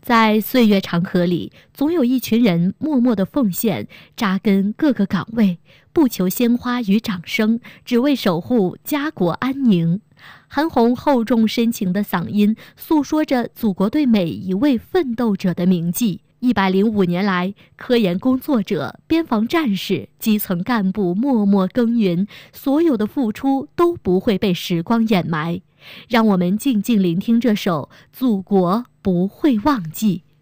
在岁月长河里，总有一群人默默地奉献，扎根各个岗位，不求鲜花与掌声，只为守护家国安宁。韩红厚重深情的嗓音，诉说着祖国对每一位奋斗者的铭记。105年来，科研工作者、边防战士、基层干部默默耕耘，所有的付出都不会被时光掩埋。让我们静静聆听这首《祖国不会忘记》。